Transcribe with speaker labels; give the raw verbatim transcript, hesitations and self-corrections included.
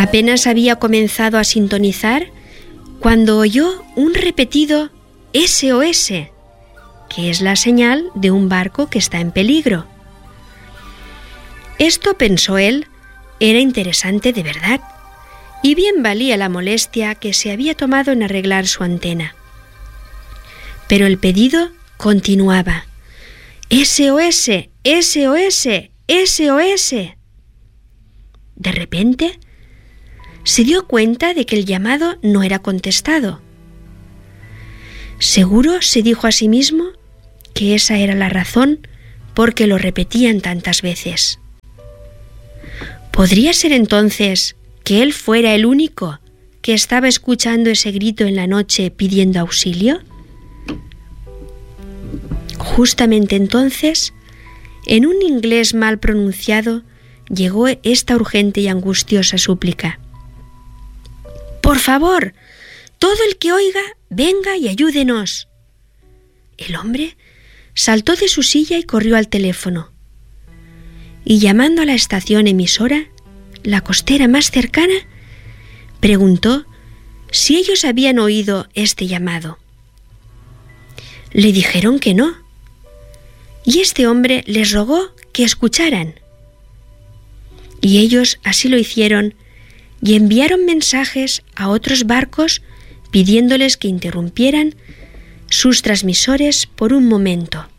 Speaker 1: Apenas había comenzado a sintonizar cuando oyó un repetido S O S, que es la señal de un barco que está en peligro. Esto, pensó él, era interesante de verdad, y bien valía la molestia que se había tomado en arreglar su antena. Pero el pedido continuaba. S O S, S O S, S O S. De repente, se dio cuenta de que el llamado no era contestado. Seguro, se dijo a sí mismo, que esa era la razón por que lo repetían tantas veces. ¿Podría ser entonces que él fuera el único que estaba escuchando ese grito en la noche pidiendo auxilio? Justamente entonces, en un inglés mal pronunciado, llegó esta urgente y angustiosa súplica. ¡Por favor! Todo el que oiga, venga y ayúdenos. El hombre saltó de su silla y corrió al teléfono. Y llamando a la estación emisora, la costera más cercana, preguntó si ellos habían oído este llamado. Le dijeron que no, y este hombre les rogó que escucharan. Y ellos así lo hicieron y enviaron mensajes a otros barcos pidiéndoles que interrumpieran sus transmisores por un momento.